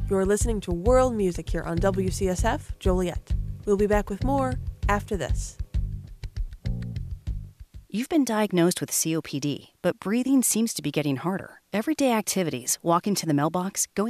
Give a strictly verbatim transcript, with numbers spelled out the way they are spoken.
You're listening to World Music here on W C S F Joliet. We'll be back with more after this. You've been diagnosed with C O P D, but breathing seems to be getting harder. Everyday activities, walking to the mailbox, going